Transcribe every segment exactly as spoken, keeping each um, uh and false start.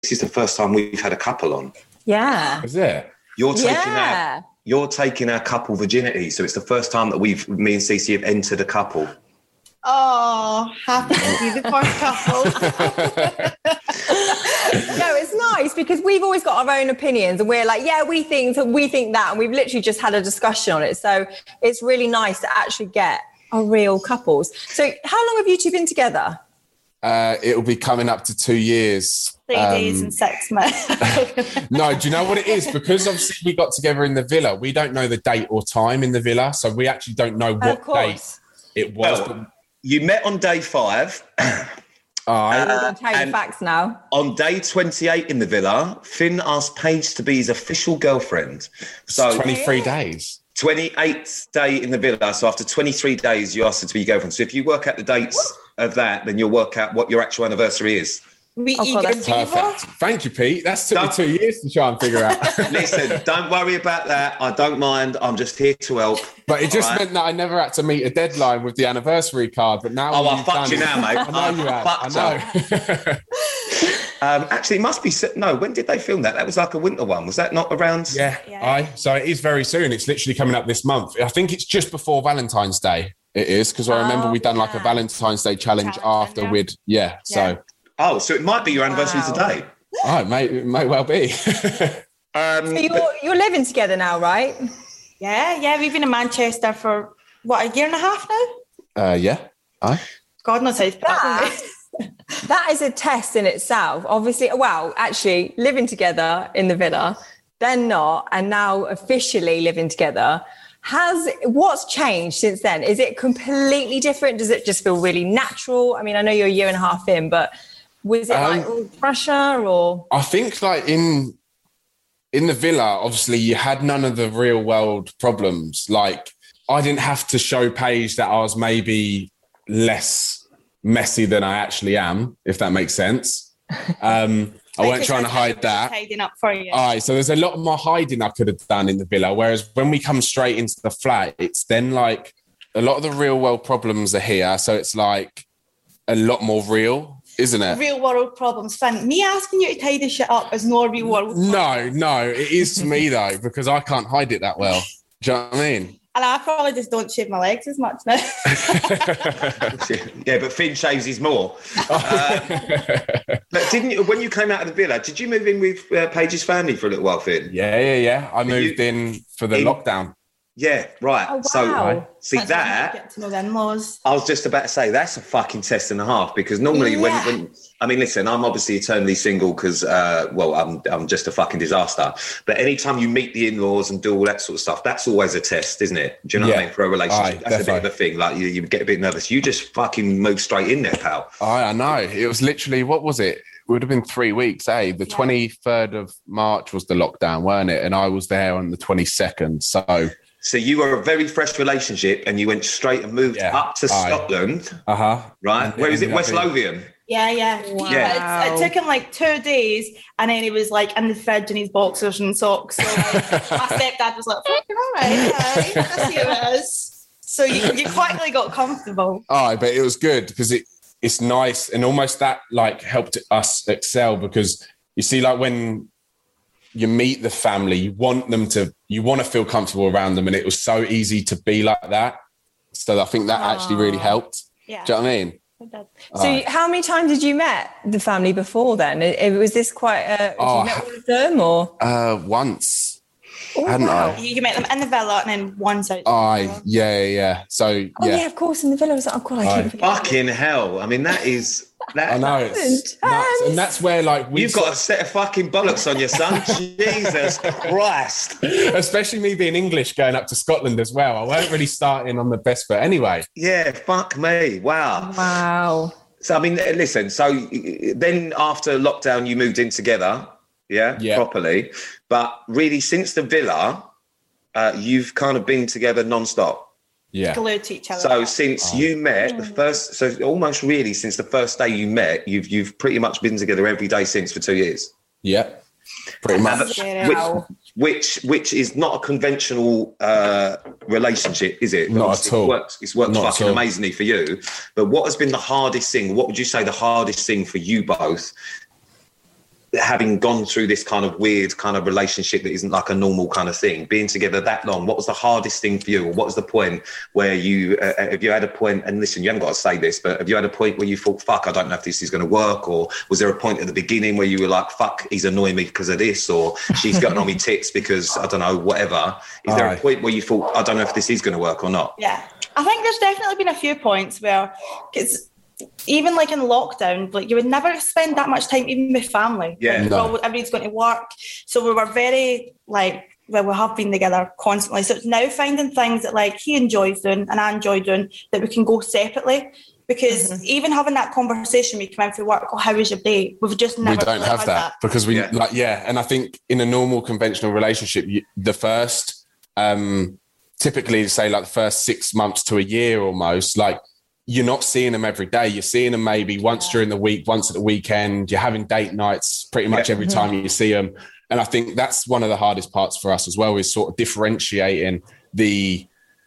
is the first time we've had a couple on. Yeah. Is it? You're taking Yeah. our, you're taking our couple virginity. So it's the first time that we've, me and Cece have entered a couple. Oh, happy to be the first couple. No, it's nice because we've always got our own opinions and we're like, yeah, we think we think that, and we've literally just had a discussion on it. So it's really nice to actually get a real couples. So how long have you two been together? Uh, it'll be coming up to two years. Three Um, days and six months. No, do you know what it is? Because obviously we got together in the villa, we don't know the date or time in the villa. So we actually don't know Of what date course. it was. Well, you met on day five. Aye. I'm going to tell you the and- facts now. On day twenty-eight in the villa, Finn asked Paige to be his official girlfriend. So twenty-three days. twenty-eighth day in the villa. So after twenty-three days, you asked her to be your girlfriend. So if you work out the dates of that, then you'll work out what your actual anniversary is. We Oh, God, eager that's beaver. Perfect. Thank you, Pete. That's took me Don't- two years to try and figure out. Listen, don't worry about that. I don't mind. I'm just here to help. But it just All right? meant that I never had to meet a deadline with the anniversary card. But now, Oh, I you've fucked done you it- now, mate. I know you I have. fucked I know. Um, actually, it must be... No, when did they film that? That was like a winter one. Was that not around... yeah, Yeah. I. So it is very soon. It's literally coming up this month. I think it's just before Valentine's Day. It is because I remember Oh, we done like a yeah. Valentine's Day challenge, Challenge, after yeah. we'd yeah. So Oh, so it might be your anniversary Wow. today. oh, it may it may well be. Um, So you're, you're living together now, right? Yeah, yeah. We've been in Manchester for, what, a year and a half now? uh, yeah. Aye. God knows how it's That, that is a test in itself. Obviously, well, actually, living together in the villa, then not, and now officially living together. Has what's changed since then? Is it completely different? Does it just feel really natural? I mean, I know you're a year and a half in, but was it Um, like all pressure or? I think like in in the villa, obviously you had none of the real world problems. Like I didn't have to show Paige that I was maybe less messy than I actually am, if that makes sense. Um, I weren't trying to hide that. Hiding up for you. Aye, so there's a lot more hiding I could have done in the villa. Whereas when we come straight into the flat, it's then like a lot of the real world problems are here. So it's like a lot more real, isn't it? Real world problems. Fun. Me asking you to tidy shit up is not a real world problem. No, no, it is to me though, because I can't hide it that well. Do you know what I mean? And I probably just don't shave my legs as much now. yeah, but Finn shaves his more. Uh, but didn't you, when you came out of the villa, did you move in with uh, Paige's family for a little while, Finn? Yeah, yeah, yeah. I moved you- in for the in- lockdown. Yeah, right. Oh, wow. So, see That's when you that... Get to know the in-laws. I was just about to say that's a fucking test and a half because normally when, Yeah. when I mean listen, I'm obviously eternally single because uh well I'm I'm just a fucking disaster. But anytime you meet the in-laws and do all that sort of stuff, that's always a test, isn't it? Do you know what I Yeah. mean? For a relationship. Aye, that's a bit of definitely. a thing. Like you, you get a bit nervous. You just fucking move straight in there, pal. I, I know. It was literally, what was it? It would have been three weeks, eh? The Yeah. twenty-third of March was the lockdown, weren't it? And I was there on the twenty-second. So, So you were a very fresh relationship and you went straight and moved Yeah. up to Aye. Scotland, uh-huh. right? And Where is it? ended up West being- Lothian? Yeah, yeah. Wow. Yeah, It, it took him like two days, and then he was like in the fridge in his boxers and socks. So like, my stepdad was like, "Fucking all right, okay, I see how it is." So you, you quickly got comfortable. Aye, but it was good because it it's nice and almost that like helped us excel because you see, like when you meet the family, you want them to, you want to feel comfortable around them, and it was so easy to be like that. So I think that actually really helped. Yeah. Do you know what I mean? So Aye. how many times did you met the family before then? It, it- was this quite a, did Oh. you met all of them or? Uh, once, Oh, hadn't wow. I? You met them in the villa and then once out. Aye, yeah, yeah, yeah. So Oh yeah. yeah, of course, in the villa. I was like, oh God, I Aye. keep forgetting. Fucking hell. I mean, that is... That, I know it's nuts, and that's where like we, You've got a set of fucking bollocks on your son. Jesus Christ. especially me being English going up to Scotland as well. I weren't really starting on the best foot anyway. Yeah, fuck me. Wow. Wow. So, I mean, listen, so then after lockdown, you moved in together, yeah, Yeah. properly. But really, since the villa, uh, you've kind of been together non-stop. Yeah, Glued to each other. So since you met the first, so almost really since the first day you met, you've you've pretty much been together every day since for two years. yeah, pretty Now much. that- which, which which is not a conventional uh, relationship, is it? Not Obviously at all. It works, it's worked Not at fucking all. amazingly for you. But what has been the hardest thing? What would you say the hardest thing for you both having gone through this kind of weird kind of relationship that isn't like a normal kind of thing, being together that long, what was the hardest thing for you? Or what was the point where you, uh, have you had a point, and listen, you haven't got to say this, but have you had a point where you thought, fuck, I don't know if this is going to work? Or was there a point at the beginning where you were like, fuck, he's annoying me because of this, or she's gotten on me tits because, I don't know, whatever. Is there Aye. a point where you thought, I don't know if this is going to work or not? Yeah. I think there's definitely been a few points where, because even like in lockdown, like you would never spend that much time even with family. Yeah. Like, No. well, everybody's going to work. So we were very like, well, we have been together constantly. So it's now finding things that like he enjoys doing and I enjoy doing that we can go separately. Because mm-hmm. even having that conversation when you come in for work, oh, how was your day? We've just never we don't really have had that, because we Yeah. like yeah and I think in a normal conventional relationship, you, the first um typically say like the first six months to a year almost, like you're not seeing them every day. You're seeing them maybe once Yeah. during the week, once at the weekend. You're having date nights pretty much Yeah. every time you see them. And I think that's one of the hardest parts for us as well, is sort of differentiating the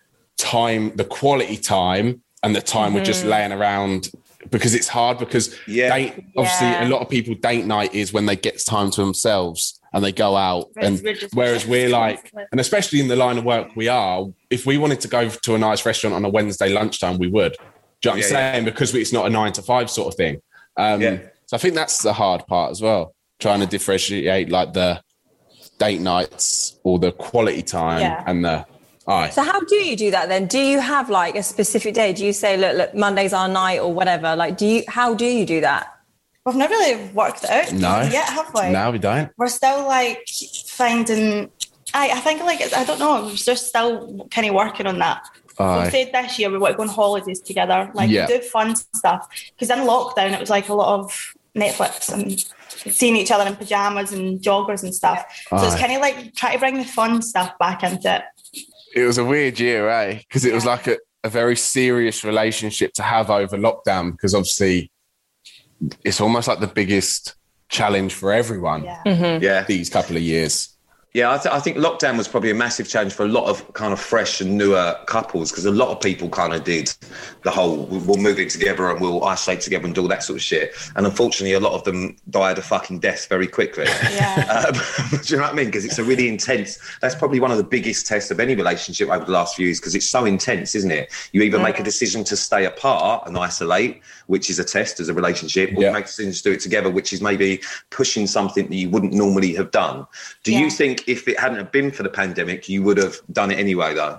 time, the quality time, and the time we're just laying around, because it's hard because Yeah. date, obviously Yeah. a lot of people date night is when they get time to themselves and they go out. Whereas And we're just- whereas we're like, constantly. and especially in the line of work we are, if we wanted to go to a nice restaurant on a Wednesday lunchtime, we would. Do you know what I'm Yeah, yeah. saying? Because it's not a nine to five sort of thing. Um, Yeah. So I think that's the hard part as well, trying to differentiate like the date nights or the quality time Yeah. and the, aye. So how do you do that then? Do you have like a specific day? Do you say, look, look, Monday's our night or whatever? Like, do you, how do you do that? We've never really worked it out No. yet, have we? No, we don't. We're still like finding, I, I think like, it's, I don't know, we're just still kind of working on that. Aye. We said this year we want to go on holidays together, like Yeah. do fun stuff. Because in lockdown, it was like a lot of Netflix and seeing each other in pajamas and joggers and stuff. So it's Aye. kind of like try to bring the fun stuff back into it. It was a weird year, eh? Because it was like a, a very serious relationship to have over lockdown, because obviously it's almost like the biggest challenge for everyone Yeah. Yeah. these couple of years. Yeah, I, th- I think lockdown was probably a massive challenge for a lot of kind of fresh and newer couples, because a lot of people kind of did the whole, we'll move in together and we'll isolate together and do all that sort of shit. And unfortunately, a lot of them died of fucking death very quickly. Yeah. Um, do you know what I mean? Because it's a really intense, that's probably one of the biggest tests of any relationship over the last few years, because it's so intense, isn't it? You either make a decision to stay apart and isolate, which is a test as a relationship, or Yeah. you make decisions to do it together, which is maybe pushing something that you wouldn't normally have done. Do Yeah. you think if it hadn't have been for the pandemic, you would have done it anyway, though?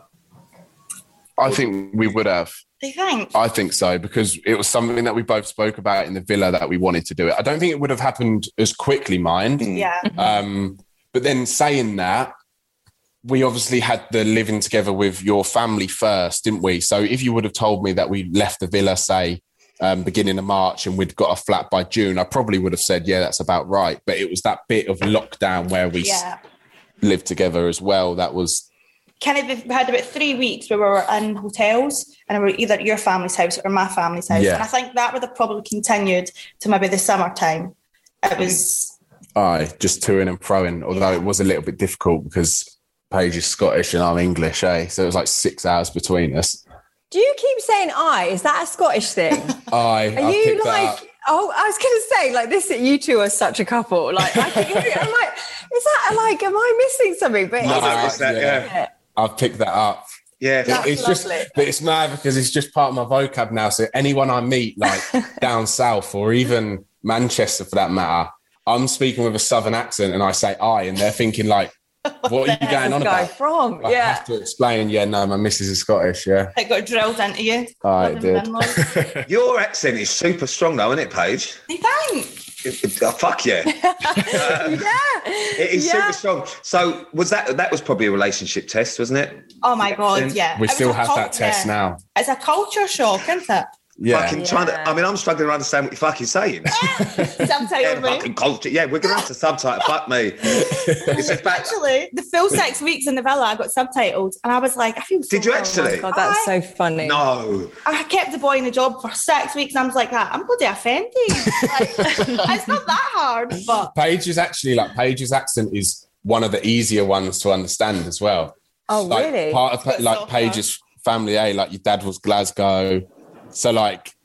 I think we would have. Do you think? I think so, because it was something that we both spoke about in the villa that we wanted to do it. I don't think it would have happened as quickly, mind. Yeah. Um, but then saying that, we obviously had the living together with your family first, didn't we? So if you would have told me that we left the villa, say, um, beginning of March and we'd got a flat by June, I probably would have said, yeah, that's about right. But it was that bit of lockdown where we Yeah. s- lived together as well. That was, Kind of, we had about three weeks where we were in hotels and we were either at your family's house or my family's house. Yeah. And I think that would have probably continued to maybe the summertime. It was, aye, just toing and froing, although it was a little bit difficult because Paige is Scottish and I'm English, eh? So it was like six hours between us. Do you keep saying I? Is that a Scottish thing? Aye, Are I you picked that like, up. oh, I was going to say, like, this, you two are such a couple. Like, I keep hearing, I'm like, is that like, am I missing something? But No, isn't it? it's that, yeah. Yeah. I've picked that up. Yeah. That's it's just, lovely. but it's mad because it's just part of my vocab now. So anyone I meet, like down south or even Manchester for that matter, I'm speaking with a southern accent and I say I, and they're thinking like, what are you going on This guy about? from, I yeah. have to explain. Yeah, no, my missus is Scottish. Yeah, it got drilled into you. I Living did. in-laws. Your accent is super strong, though, isn't it, Paige? Do you think? It- it- oh, fuck yeah. Yeah. It is Yeah. super strong. So was that, that was probably a relationship test, wasn't it? Oh my God, Accent. yeah. We It was still a have cult- that test yeah. now. It's a culture shock, isn't it? Yeah, Fucking trying to, Yeah. I mean, I'm struggling to understand what you're fucking saying. Subtitle Yeah, me. fucking culture. Yeah, we're going to have to subtitle. Fuck me. It's just back. Actually, the full six weeks in the villa, I got subtitled, and I was like, I feel so Did you wrong. actually? God, that's I- so funny. No. I kept the boy in the job for six weeks, and I was like, that I'm bloody offended. Like, it's not that hard, but Paige is actually like Paige's accent is one of the easier ones to understand as well. Oh, Like really? part of It's like so hard. Paige's family, eh? Like your dad was Glasgow, so like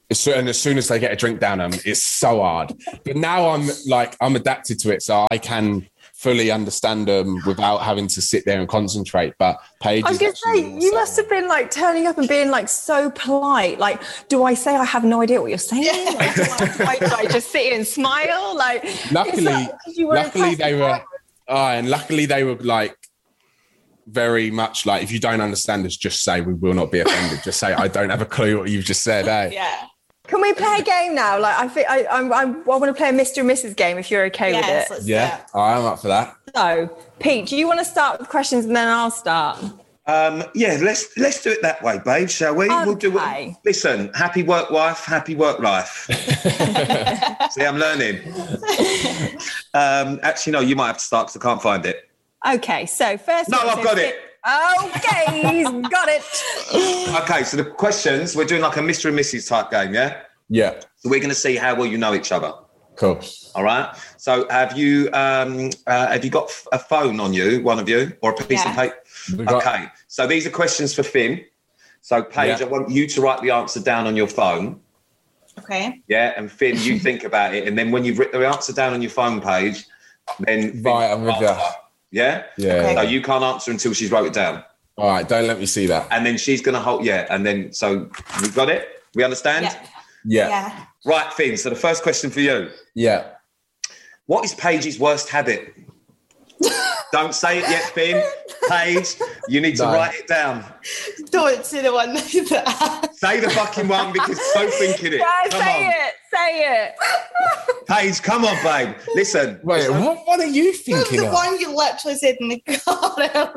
So, and as soon as they get a drink down them, it's so hard. But now I'm like, I'm adapted to it, so I can fully understand them without having to sit there and concentrate. But Paige, I was going to say, you must have been like turning up and being like so polite. Like, do I say I have no idea what you're saying? Like, do, I, do, I, do I just sit here and smile? Like, luckily, like, luckily they were, oh, and luckily they were like very much like, if you don't understand us, just say we will not be offended. Just say I don't have a clue what you've just said. Eh? Yeah. Can we play a game now? Like, I think I, I'm, I'm, I want to play a Mister and Missus game if you're okay Yes, with it. let's Yeah, do it. I am up for that. So, Pete, do you want to start with questions and then I'll start? Um, yeah, let's let's do it that way, babe, shall we? We'll do Okay. it. Listen, happy work wife, happy work life. See, I'm learning. um, actually, no, you might have to start because I can't find it. Okay, so first. No, one I've says- got it. Okay, he's got it. Okay, so the questions, we're doing like a Mister and Missus type game, yeah? Yeah, So we're going to see how well you know each other. cool. All right. So have you um, uh, have you got a phone on you, one of you, or a piece Yeah. of paper? We got- Okay. So these are questions for Finn. So Paige, Yeah. I want you to write the answer down on your phone. Okay. Yeah, and Finn, you think about it, and then when you've written the answer down on your phone page, then Finn Right, I'm with can you. answer. Yeah. Yeah. Okay. So you can't answer until she's wrote it down, All right, don't let me see that. and then she's gonna hold. Yeah, and then so we got it. We understand. Yeah. Yeah, Yeah. Right, Finn. So the first question for you: yeah. what is Paige's worst habit? Don't say it yet, Finn. Paige, you need to No. write it down. Don't say the one that. Say the fucking one because so thinking it. Yeah, Come say on. it. Say it. Paige, come on, babe. Listen. Wait, what, what are you That's thinking the of? one you literally said in the car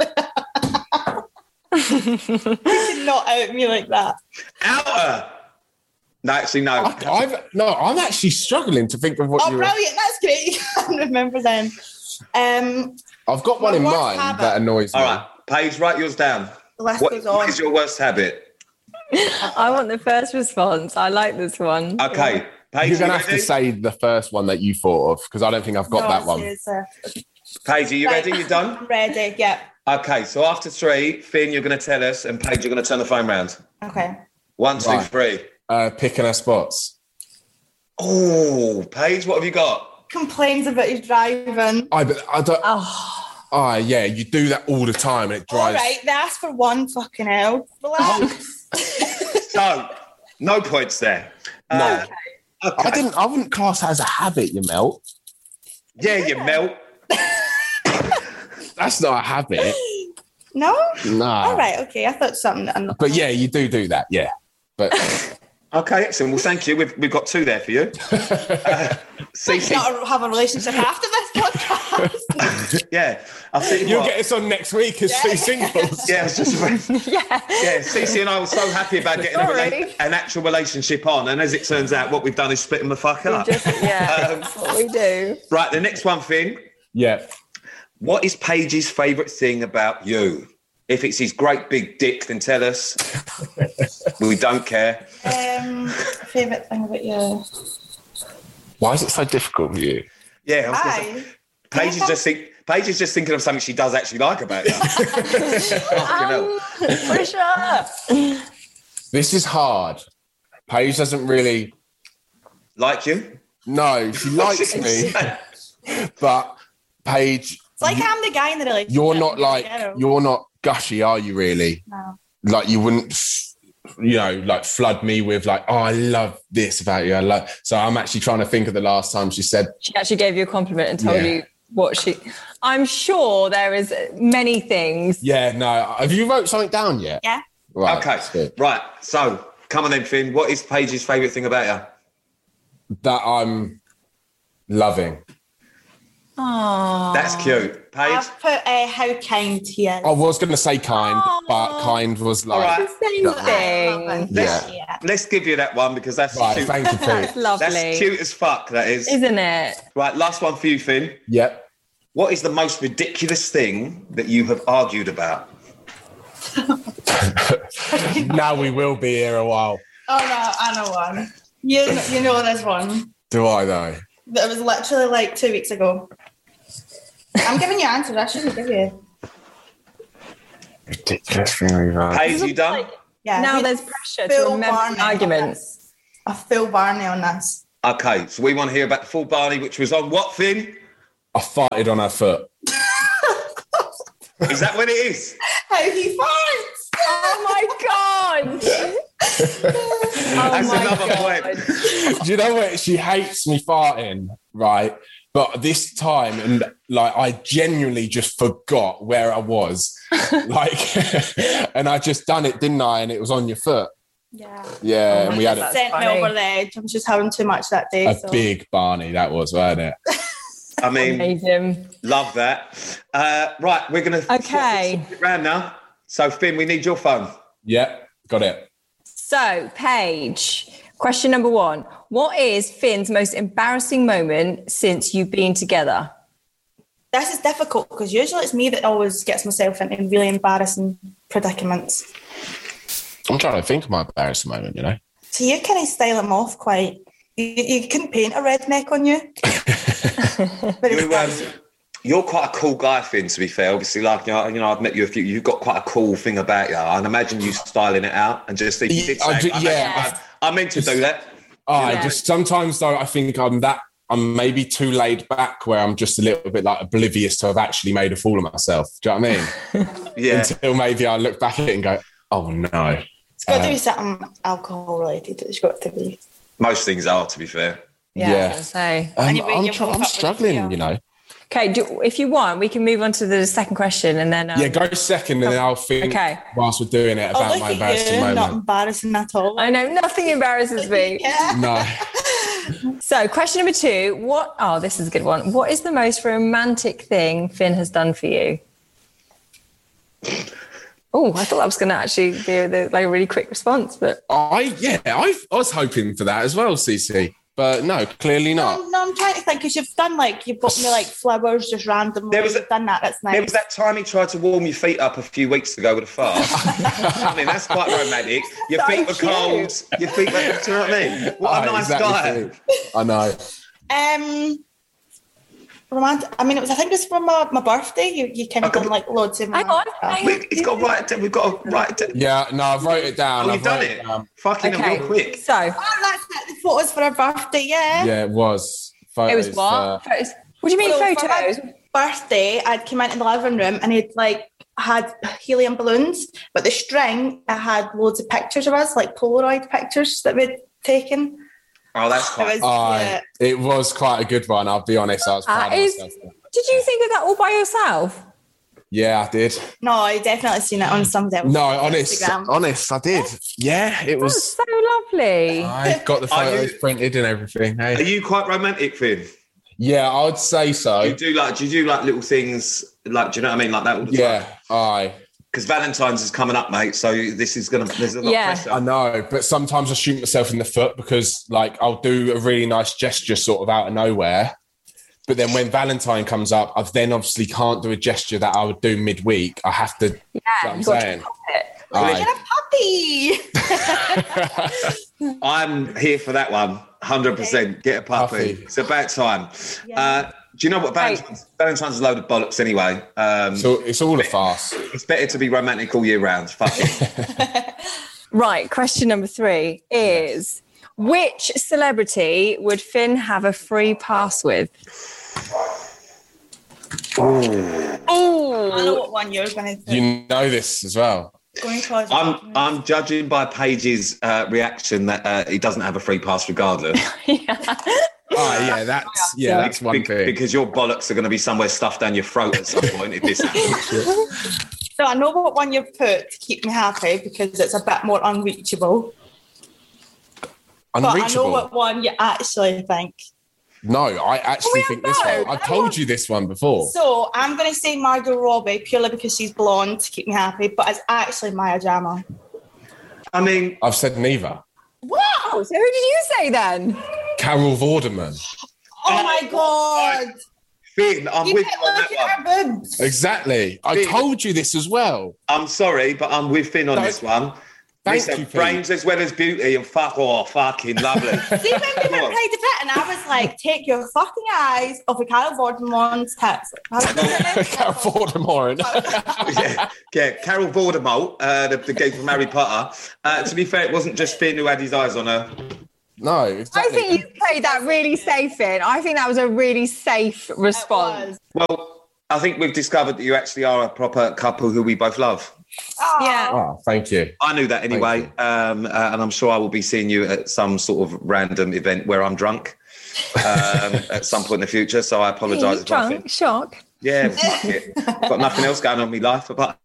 earlier. You did not out me like that. Out her. No, actually, no. I, I've, no, I'm actually struggling to think of what Oh, you were. brilliant. That's great. You can't remember then. Um, I've got one My in worst mind habit. that annoys me. All right, Paige, write yours down. the list What, goes what on. is your worst habit? I want the first response. I like this one. Okay, Paige, You're going you to have ready? to say the first one that you thought of because I don't think I've got No, that it one. says, uh, Paige, are you Right. ready? You done? I'm ready. Yeah. Okay, so after three, Finn, you're going to tell us, and Paige, you're going to turn the phone round. Okay. One, two, Right. three. Uh, picking her spots. Oh, Paige, what have you got? Complains about his driving. I, but I don't. Oh, Oh, yeah, you do that all the time and it All drives. right, they asked for one fucking hell. Relax. So, no points there. No. Uh, okay. I didn't. I wouldn't class that as a habit. You melt. Yeah, you melt. That's not a habit. No? No. All right, okay. I thought something that I'm not. But yeah, you do do that. Yeah. But Okay, excellent. Well, thank you. We've, we've got two there for you. Uh, Cece, Not have a relationship after this podcast. yeah. I'll see you'll what. get us on next week as two singles. Yeah, I was just yeah. yeah. Cece and I were so happy about getting a Sorry. rela- an actual relationship on, and as it turns out, what we've done is split them the fuck up. Just, yeah, Um, that's what we do. Right, the next one, Finn. Yeah. What is Paige's favourite thing about you? If it's his great big dick, then tell us. We don't care. um, favorite thing about you? Why is it so difficult for you? Yeah, I was gonna say, Hi. Paige is just think. Paige is just thinking of something she does actually like about you. Fucking hell. Um, pressure. This is hard. Paige doesn't really. Like you? No, she likes me, but Paige, It's like I'm the guy in the relationship. you're not like Yeah. you're not gushy, are you? Really? No. Like you wouldn't, you know, like flood me with like, oh, I love this about you. I love. So I'm actually trying to think of the last time she said, She actually gave you a compliment and told Yeah. you what she. I'm sure there is many things. yeah, no. Have you wrote something down yet? Yeah. Right. Okay, that's good. right. So, come on then, Finn. What is Paige's favourite thing about you? That I'm loving. Aww. That's cute. Paige? I've put uh, how kind he is. I was going to say kind, but Aw. kind was All like, right. the same I thing. love it. Yeah. yeah. Let's give you that one because that's right. cute. Thank you, That's Pete. lovely. That's cute as fuck, that is. Isn't it? Right, last one for you, Finn. Yep. What is the most ridiculous thing that you have argued about? Now we will be here a while. Oh no, I know one. You you know this one. Do I though? That was literally like two weeks ago. I'm giving you answers. I shouldn't give you. Ridiculous thing we've had. Paige, you done? Yeah. now we- there's pressure to full remember warning the arguments. a full Barney on this. Okay, so we want to hear about the full Barney, which was on what, Finn? I farted on her foot. Is that what it is? How he farts! Oh my god! oh That's my another god. Do you know what? She hates me farting, right? But this time, and like, I genuinely just forgot where I was. Like, and I just done it, didn't I? And it was on your foot. Yeah. Yeah, Oh and we had God, a, Sent me funny. over the edge. I was just having too much that day. a so. big Barney, that was, wasn't it? I mean, Amazing. love that. Uh, right, we're going to Okay. swap it round now. So, Finn, we need your phone. Yeah, got it. So, Paige, question number one. What is Finn's most embarrassing moment since you've been together? This is difficult because usually it's me that always gets myself into really embarrassing predicaments. I'm trying to think of my embarrassing moment, you know? So you kind of style them off quite. You, you couldn't paint a redneck on you. But it You, was um, you're quite a cool guy, Finn, to be fair. Obviously, like, you know, you know, I've met you a few. You've got quite a cool thing about you. I'd imagine you styling it out and just think you did say, I ju- I, yeah. I, I meant to do that. I Yeah. just sometimes though I think I'm that I'm maybe too laid back where I'm just a little bit like oblivious to have actually made a fool of myself. Do you know what I mean? Yeah. Until maybe I look back at it and go, oh no. it's got to uh, be something alcohol related. It's got to be. Most things are, to be fair. Yeah, Yeah. I was gonna say. Um, And you bring I'm, your try- both I'm up with struggling, you. you know. Okay, do, if you want, we can move on to the second question and then. Um, Yeah, go second and then I'll think Okay. whilst we're doing it Oh, about look my at embarrassing you, not moment. embarrassing at all. I know nothing embarrasses me. Yeah. No. So, question number two. What? Oh, this is a good one. What is the most romantic thing Finn has done for you? Oh, I thought that was going to actually be the, like a really quick response, but I yeah, I, I was hoping for that as well, Cece. But no, clearly not. No, no, I'm trying to think because you've done like you've got me like flowers just randomly. There was a- You've done that. That's nice. There was that time he tried to warm your feet up a few weeks ago with a fart. I mean, that's quite romantic. Your So feet were cute. cold. Your feet were, do you know what I mean? What a Oh, nice exactly. guy. I know. Um, romantic. I mean, it was. I think it was from my, my birthday. You you kind of Okay. done like loads of. Hang on, romantic hang stuff. We, it's got to write it down. We've got to write it down. Yeah, no, I've wrote it down. Oh, I've you've done wrote it? down. Fucking okay. real quick. So Oh, that's it. The photos for her birthday. Yeah. Yeah, it was. it was Photos what? for- Photos. What do you mean So for photos? my birthday, I'd come into the living room and he'd like had helium balloons, but the string it had loads of pictures of us, like Polaroid pictures that we'd taken. Oh, that's It quite. was, Aye, yeah. it was quite a good one. I'll be honest. I was proud That of is- myself. Did you think of that all by yourself? Yeah, I did. No, I definitely seen it on somebody else's No, honest, Instagram. honest, I did. Yeah, it That's was. so lovely. I got the Are photos you- printed and everything. Are Hey. you quite romantic, Finn? Yeah, I would say Do so. you do like? Do you do like little things? Like, do you know what I mean? Like that all the time. Yeah, aye. Because Valentine's is coming up, mate. So this is gonna. There's a lot Yeah. of pressure. I know, but sometimes I shoot myself in the foot because, like, I'll do a really nice gesture sort of out of nowhere. But then when Valentine comes up, I then obviously can't do a gesture that I would do midweek. I have to. Yeah, I'm you've got to saying. pop it. Aye. Get a puppy. I'm here for that one. one hundred percent. Get a puppy. Puppy. It's about time. Yeah. Uh, do you know what Valentine's? Valentine's is a load of bollocks anyway. Um, So it's all a farce. it's better to be romantic all year round. Fuck it. Right, question number three is which celebrity would Finn have a free pass with? I know Oh, what one you're going to do. You know this as well. Going towards I'm I'm judging by Paige's uh, reaction that uh, he doesn't have a free pass regardless. yeah. Oh yeah, that's yeah, that's one Be- thing. Because your bollocks are going to be somewhere stuffed down your throat at some point if this happens. So I know what one you've put to keep me happy because it's a bit more unreachable. But I know Unreachable. what one you actually think. No, I actually We think don't this know. one. I've told you this one before. So I'm going to say Margot Robbie purely because she's blonde to keep me happy, but it's actually Maya Jama. I mean, I've said neither. What? Oh, so who did you say then? Carol Vorderman. Oh my God. Finn, I'm You with can't you on look that one. at her boobs. Exactly. I Finn. told you this as well. I'm sorry, but I'm with Finn on No. this one. Thank Listen, you, Finn. brains as well as beauty, and fuck, oh, fucking lovely. See, when we were Pride of It, and I was like, take your fucking eyes off of Carol Vorderman's tits. Carol Vorderman. yeah, yeah, Carol Vordermolt, uh, the, the gay from Harry Potter. Uh, to be fair, it wasn't just Finn who had his eyes on her. No, exactly. I think you played that really safe in. I think that was a really safe response. Well, I think we've discovered that you actually are a proper couple who we both love. Yeah. Oh, thank you. I knew that anyway, um, uh, and I'm sure I will be seeing you at some sort of random event where I'm drunk um, at some point in the future. So I apologise. Hey, drunk, shock. Yeah, got nothing else going on in my life, but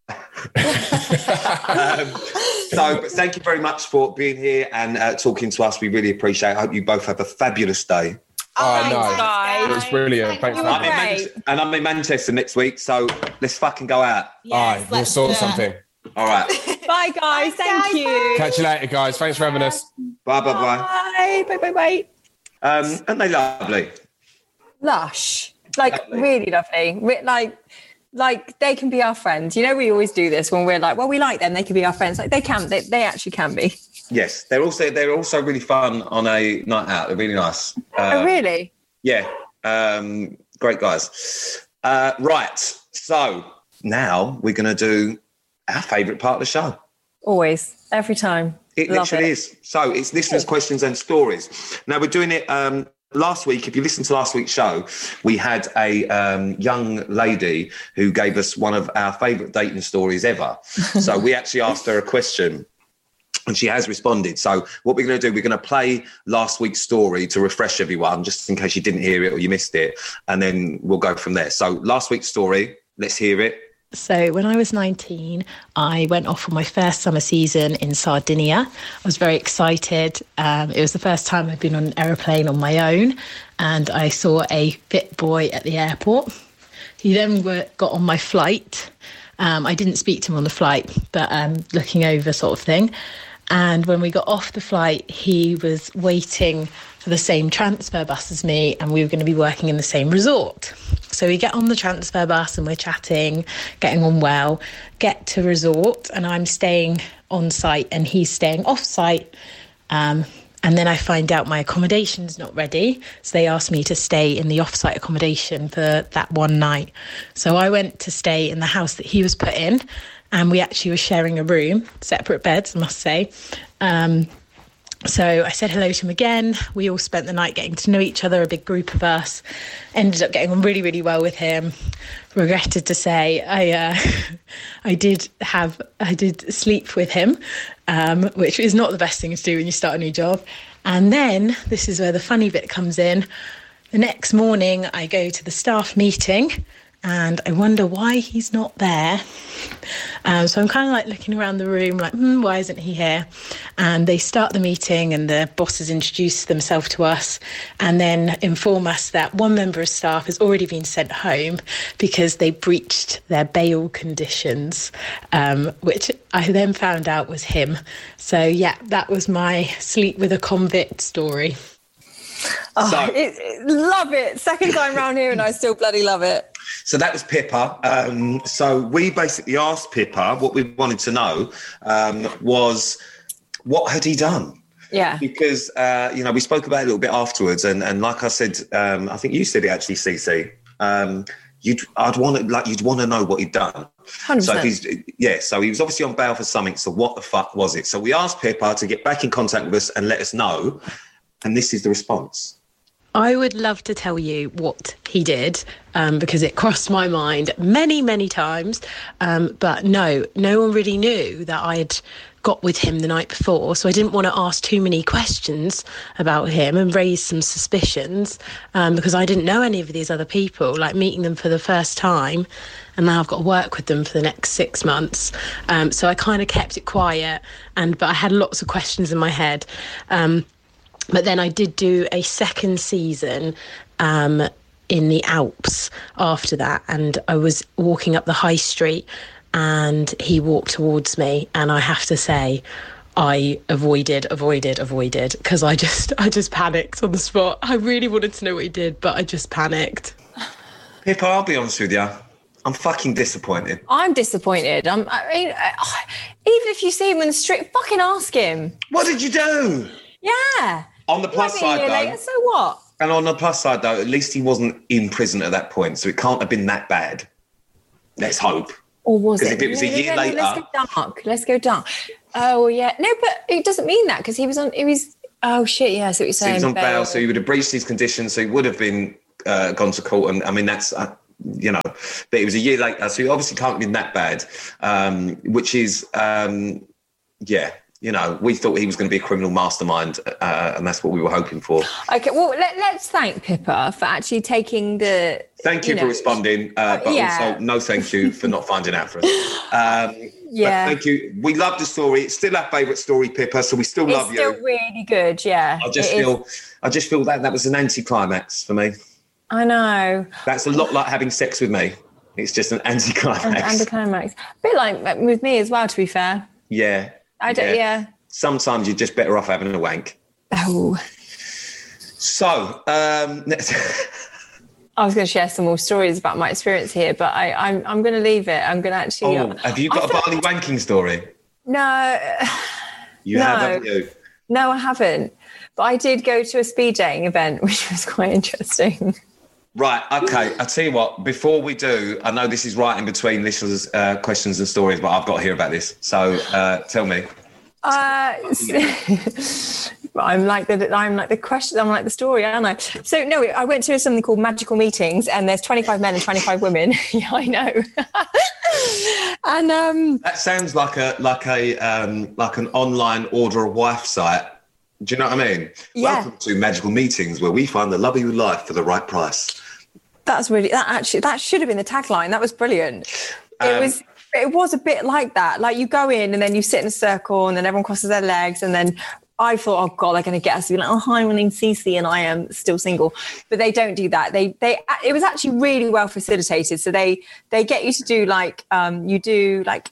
um, so. But thank you very much for being here and uh, talking to us. We really appreciate it. I hope you both have a fabulous day. Oh, Thanks, no. guys. It was brilliant. Thanks You for were I'm in having me. great. Man- and I'm in Manchester next week, so let's fucking go out. All right, we'll let's sort do it. something. All right. Bye, guys. Thanks, Thank guys. you. Catch you later, guys. Thanks for having us. Bye, bye, bye. Bye. Bye, bye, bye. Um, aren't they lovely? Lush. Like, Lovely. really lovely. Re- Like, like they can be our friends. You know, we always do this when we're like, well, we like them. They can be our friends. Like, they can. They, they actually can be. Yes, they're also they're also really fun on a night out. They're really nice. oh, Uh, really? Yeah, um, great guys. Uh, right, so now we're going to do our favourite part of the show. Always. Every time. It Love literally it. is. So it's listeners' questions and stories. Now we're doing it um, last week. If you listened to last week's show, we had a um, young lady who gave us one of our favourite dating stories ever. So we actually asked her a question. And she has responded. So what we're going to do, we're going to play last week's story to refresh everyone, just in case you didn't hear it or you missed it. And then we'll go from there. So last week's story, let's hear it. So when I was nineteen, I went off for my first summer season in Sardinia. I was very excited. Um, it was the first time I'd been on an aeroplane on my own, and I saw a fit boy at the airport. He then were, got on my flight. Um, I didn't speak to him on the flight, but um, looking over sort of thing. And when we got off the flight, he was waiting for the same transfer bus as me, and we were going to be working in the same resort. So we get on the transfer bus and we're chatting, getting on well, get to resort, and I'm staying on site and he's staying off site. Um, and then I find out my accommodation's not ready. So they asked me to stay in the off-site accommodation for that one night. So I went to stay in the house that he was put in, and we actually were sharing a room, separate beds, I must say. Um, so I said hello to him again. We all spent the night getting to know each other, a big group of us. Ended up getting on really, really well with him. Regretted to say I uh, I did have, I did sleep with him, um, which is not the best thing to do when you start a new job. And then, this is where the funny bit comes in. The next morning, I go to the staff meeting, and I wonder why he's not there. Um, so I'm kind of like looking around the room like, hmm, why isn't he here? And they start the meeting and the bosses introduce themselves to us and then inform us that one member of staff has already been sent home because they breached their bail conditions, um, which I then found out was him. So yeah, that was my sleep with a convict story. Oh, So- it, it- love it. Second time round here and I still bloody love it. So that was Pippa. Um, so we basically asked Pippa what we wanted to know um, was what had he done? Yeah. Because, uh, you know, we spoke about it a little bit afterwards. And, and like I said, um, I think you said it actually, Cece. Um, you'd, I'd want to, like, you'd want to know what he'd done. one hundred So percent. if he's, yeah, so he was obviously on bail for something. So what the fuck was it? So we asked Pippa to get back in contact with us and let us know. And this is the response. I would love to tell you what he did um, because it crossed my mind many, many times. Um, but no, no one really knew that I'd got with him the night before. So I didn't want to ask too many questions about him and raise some suspicions um, because I didn't know any of these other people, like meeting them for the first time. And now I've got to work with them for the next six months. Um, so I kind of kept it quiet. And but I had lots of questions in my head. Um, But then I did do a second season um, in the Alps after that. And I was walking up the high street and he walked towards me. And I have to say, I avoided, avoided, avoided because I just, I just panicked on the spot. I really wanted to know what he did, but I just panicked. Pippa, I'll be honest with you. I'm fucking disappointed. I'm disappointed. I'm, I mean, I, even if you see him in the street, fucking ask him. What did you do? Yeah. On the plus Might be side, here though, later, so what? and on the plus side, though, at least he wasn't in prison at that point, so it can't have been that bad. Let's hope. Or was 'Cause it? if it was a No, no, year no, no, later- Let's go dark. Let's go dark. Oh, yeah. No, but it doesn't mean that because he was on, he was, Oh shit! Yeah, so what you're So saying. he was on bail, bail. so he would have breached his conditions, so he would have been uh, gone to court. And I mean, that's, uh, you know, but it was a year later, so he obviously can't have been that bad, um, which is, um, yeah, you know, we thought he was going to be a criminal mastermind, uh, and that's what we were hoping for. Okay, well, let, let's thank Pippa for actually taking the. Thank you, you for know, responding, uh, but yeah. also no thank you for not finding out for us. Um, Yeah. But thank you. We love the story. It's still our favourite story, Pippa, so we still It's love still you. really good, yeah. I just It is. feel, I just feel that that was an anticlimax for me. I know. That's a lot like having sex with me. It's just an anticlimax. And anticlimax. A bit like with me as well, to be fair. Yeah. I don't, yeah. Sometimes you're just better off having a wank. Oh. So, um, I was going to share some more stories about my experience here, but I, I'm I'm going to leave it. I'm going to actually. oh, have you got I a Barney wanking story? No, You No. have, haven't you? no, I haven't. But I did go to a speed dating event, which was quite interesting. Right, okay. I'll tell you what, before we do, I know this is right in between listeners' uh, questions and stories, but I've got to hear about this. So uh, tell me. Uh, I'm like the I'm like the question. I'm like the story, aren't I? So no, I went to something called Magical Meetings, and there's twenty-five men and twenty-five women. Yeah, I know. And um, That sounds like a like a um, like an online order a wife site. Do you know what I mean? Yeah. Welcome to Magical Meetings, where we find the love of your life for the right price. that's really that actually that should have been the tagline. That was brilliant. It Um, was. It was a bit like that. Like you go in and then you sit in a circle and then everyone crosses their legs and then I thought, oh God, they're going to get us to be like, oh, hi, my name's Cece and I am still single. But they don't do that. They, they, it was actually really well facilitated. So they, they get you to do like, um, you do like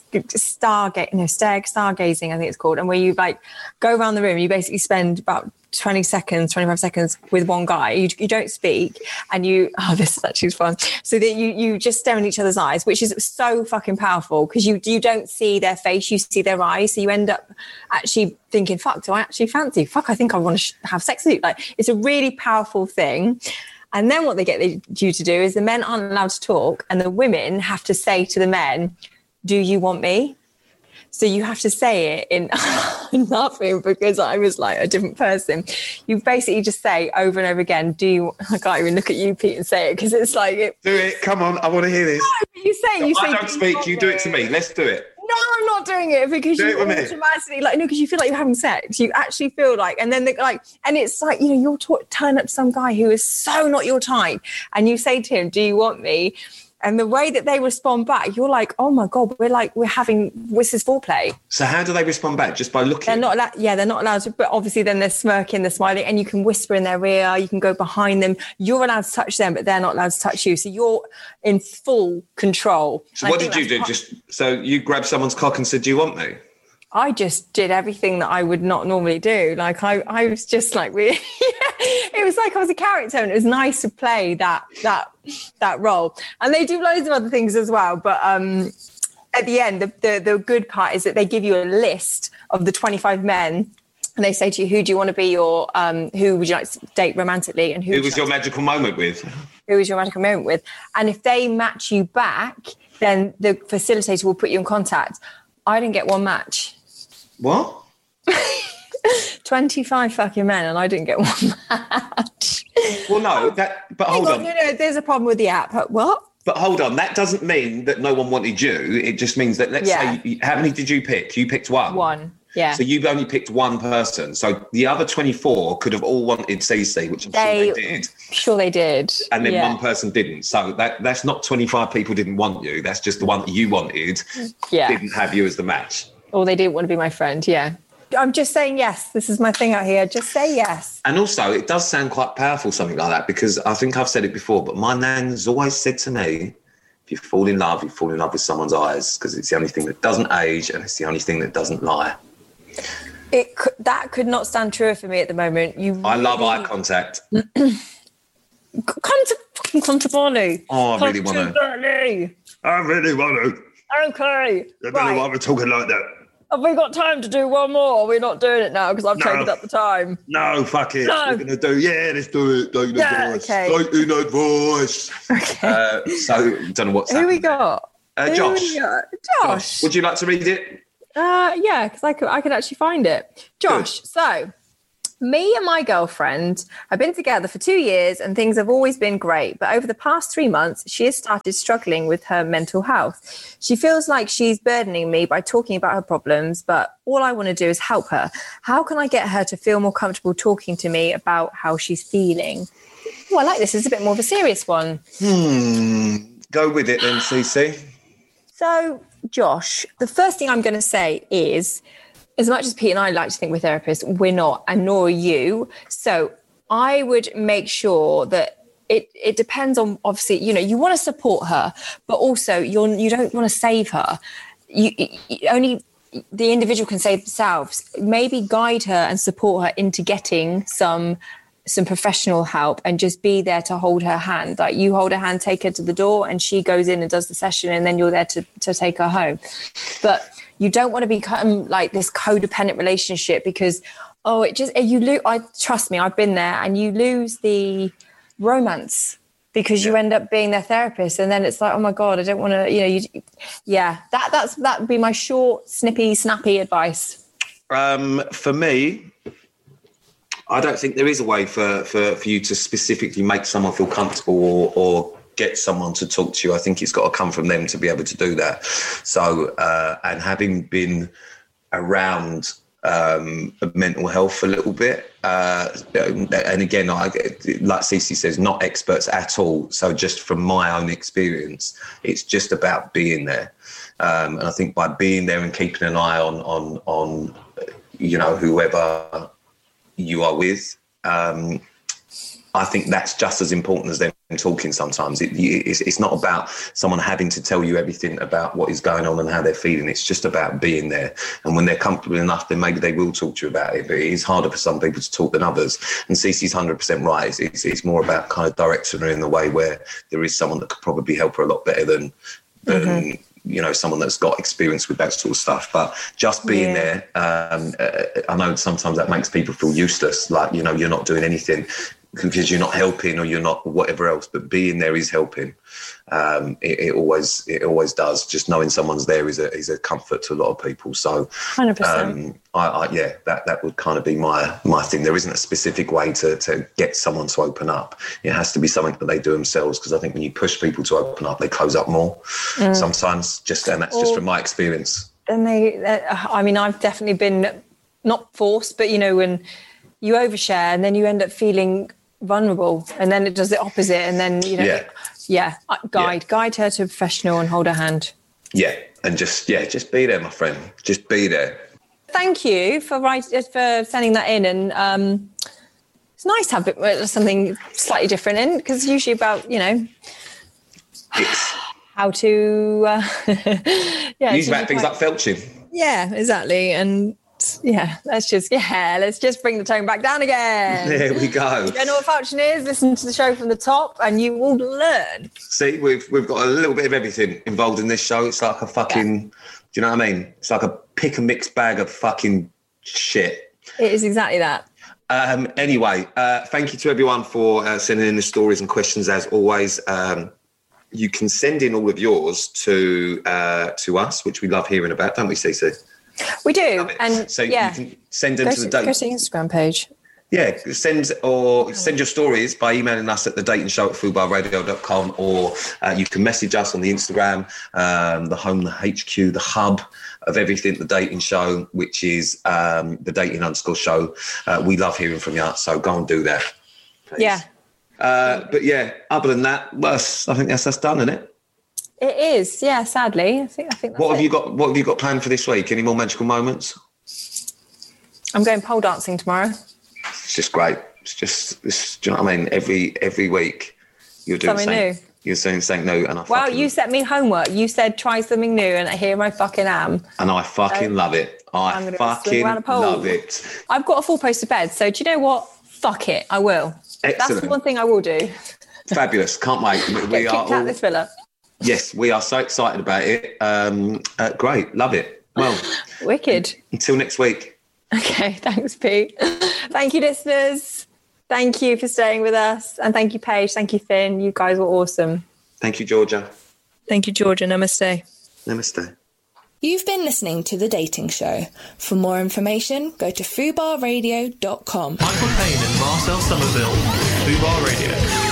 stargate, no, stag, stargazing, I think it's called. And where you like go around the room, you basically spend about twenty seconds, twenty-five seconds with one guy. You, you don't speak and you, oh, this is actually fun. So that you, you just stare in each other's eyes, which is so fucking powerful because you, you don't see their face, you see their eyes. So you end up actually thinking, fuck, do I actually fancy? Fuck, I think I want to sh- have sex with you. Like it's a really powerful thing. And then what they get you to do is the men aren't allowed to talk and the women have to say to the men, do you want me? So you have to say it in laughing because I was like a different person. You basically just say over and over again, do you, I can't even look at you, Pete, and say it because it's like. It, Do it. Come on. I want to hear this. you say, you say. I don't speak. You do it to me. Let's do it. No, I'm not doing it because Do you it with me. automatically, like, no, because you feel like you're having sex. You actually feel like, and then, they, like, and it's like, you know, you'll t- turn up some guy who is so not your type and you say to him, do you want me? And the way that they respond back, you're like, oh my God, we're like, we're having, this is foreplay. So how do they respond back? Just by looking? They're not allowed, yeah, they're not allowed to, but obviously then they're smirking, they're smiling, and you can whisper in their ear, you can go behind them. You're allowed to touch them, but they're not allowed to touch you. So you're in full control. So And I what think did you do? that's Just so you grabbed someone's cock and said, do you want me? I just did everything that I would not normally do. Like I, I was just like, we, it was like I was a character, and it was nice to play that that that role. And they do loads of other things as well. But um, at the end, the, the the good part is that they give you a list of the twenty-five men, and they say to you, who do you want to be your, um, who would you like to date romantically, and who, Who would was you your like magical moment with? who is your magical moment with? And if they match you back, then the facilitator will put you in contact. I didn't get one match. What? twenty-five fucking men and I didn't get one match. Well, no, that. But Hang hold on, on. no, no, there's a problem with the app. What? But hold on. That doesn't mean that no one wanted you. It just means that, let's Yeah. say, how many did you pick? You picked one. One. Yeah. So you've only picked one person. So the other twenty-four could have all wanted Cece, which I'm They- sure they did. Sure they did. And then yeah. one person didn't. So that that's not twenty-five people didn't want you. That's just the one that you wanted Yeah. didn't have you as the match. Or they didn't want to be my friend. Yeah. I'm just saying yes. This is my thing out here. Just say yes. And also, it does sound quite powerful, something like that, because I think I've said it before, but my nan's always said to me, if you fall in love, you fall in love with someone's eyes, because it's the only thing that doesn't age and it's the only thing that doesn't lie. It could, that could not stand true for me at the moment. You. I love really- eye contact. Come to fucking come to Barney. Oh, I Come really want to to. Barney. I really want to. Okay. Right. we're talking like that. Have we got time to do one more? We're not doing it now because I've No. taken up the time. No, fuck it. No. We're going to do, yeah, let's do it. Dating Yeah, advice. okay. Dating advice. Okay. Uh, so, don't know what's Who we happening. got? Uh, Who Josh. we got? Josh. Would you like to read it? Uh, yeah, because I could, I could actually find it. Josh. So, Me and my girlfriend have been together for two years and things have always been great. But over the past three months, she has started struggling with her mental health. She feels like she's burdening me by talking about her problems, but all I want to do is help her. How can I get her to feel more comfortable talking to me about how she's feeling? Oh, I like this. It's a bit more of a serious one. Hmm. Go with it then, Cece. So, Josh, the first thing I'm going to say is, as much as Pete and I like to think we're therapists, we're not, and nor are you. So I would make sure that it it depends on, obviously, you know, you want to support her, but also you're you don't want to save her. You, you only the individual can save themselves. Maybe guide her and support her into getting some some professional help, and just be there to hold her hand. Like, you hold her hand, take her to the door, and she goes in and does the session, and then you're there to to take her home. But you don't want to become like this codependent relationship, because, oh, it just, you lose, I trust me, I've been there, and you lose the romance because yeah. you end up being their therapist. And then it's like, oh my God, I don't want to, you know, you, yeah, that, that's, that would be my short, snippy, snappy advice. Um, for me, I don't think there is a way for, for, for you to specifically make someone feel comfortable or, or get someone to talk to you. I think it's got to come from them to be able to do that. So, uh, and having been around um, mental health a little bit, uh, and again, I, like Cece says, not experts at all. So just from my own experience, it's just about being there. Um, and I think by being there and keeping an eye on, on, on, you know, whoever you are with, um, I think that's just as important as them talking sometimes. It, it's, it's not about someone having to tell you everything about what is going on and how they're feeling. It's just about being there. And when they're comfortable enough, then maybe they will talk to you about it. But it is harder for some people to talk than others. And Cece's one hundred percent right. It's, it's, it's more about kind of directing her in the way where there is someone that could probably help her a lot better than, than mm-hmm. you know, someone that's got experience with that sort of stuff. But just being yeah. there, um, uh, I know sometimes that makes people feel useless, like, you know, you're not doing anything because you're not helping or you're not whatever else, but being there is helping. Um, it, it always it always does. Just knowing someone's there is a is a comfort to a lot of people. So, one hundred percent. Um, I, I, yeah, that, that would kind of be my my thing. There isn't a specific way to, to get someone to open up. It has to be something that they do themselves, because I think when you push people to open up, they close up more mm. sometimes. Just and that's or, just from my experience. And they, I mean, I've definitely been not forced, but, you know, when you overshare and then you end up feeling vulnerable, and then it does the opposite, and then, you know, yeah, yeah guide yeah. guide her to a professional and hold her hand. Yeah, and just yeah, just be there, my friend. Just be there. Thank you for write, for sending that in, and um, it's nice to have something slightly different in, because it's usually about, you know, it's how to uh, yeah, use about things quite, like felching. Yeah, exactly, and. Yeah, let's just yeah, let's just bring the tone back down again. There we go. You don't know what felching is? Listen to the show from the top, and you will learn. See, we've we've got a little bit of everything involved in this show. It's like a fucking, yeah. do you know what I mean? It's like a pick and mix bag of fucking shit. It is exactly that. Um, anyway, uh, thank you to everyone for uh, sending in the stories and questions as always. Um, you can send in all of yours to uh, to us, which we love hearing about, don't we, Cece? We do, and so yeah. you can send them go to the to, date. Go to the Instagram page. Yeah, send or send your stories by emailing us at the dating show at fubar radio dot com, or uh, you can message us on the Instagram, um, the home, the H Q, the hub of everything, the dating show, which is um, the dating underscore show. Uh, we love hearing from you, so go and do that. Please. Yeah. Uh, but yeah, other than that, well, I think that's that's done, isn't it? It is, yeah. Sadly, I think. I think. That's what have it. you got? What have you got planned for this week? Any more magical moments? I'm going pole dancing tomorrow. It's just great. It's just, it's, do you know what I mean? Every every week you're doing something something new. You're doing something new, and I. Well, fucking, you set me homework. You said try something new, and here I fucking am. And I fucking um, love it. I fucking love it. I've got a full poster bed, so do you know what? Fuck it, I will. Excellent. That's the one thing I will do. Fabulous! Can't wait. We, we Get are kicked all, out this villa. Yes, we are so excited about it. Um, uh, great, love it. Well, wicked. Until next week. Okay, thanks, Pete. Thank you, listeners. Thank you for staying with us, and thank you, Paige. Thank you, Finn. You guys were awesome. Thank you, Georgia. Thank you, Georgia. Namaste. Namaste. You've been listening to The Dating Show. For more information, go to fubar radio dot com. Michael Payne and Marcel Somerville, Fubar Radio.